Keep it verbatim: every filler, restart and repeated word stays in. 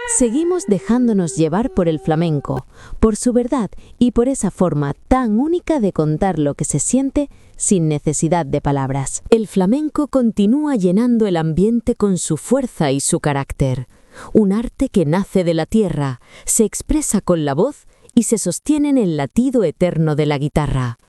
Seguimos dejándonos llevar por el flamenco, por su verdad y por esa forma tan única de contar lo que se siente sin necesidad de palabras. El flamenco continúa llenando el ambiente con su fuerza y su carácter. Un arte que nace de la tierra, se expresa con la voz y se sostiene en el latido eterno de la guitarra.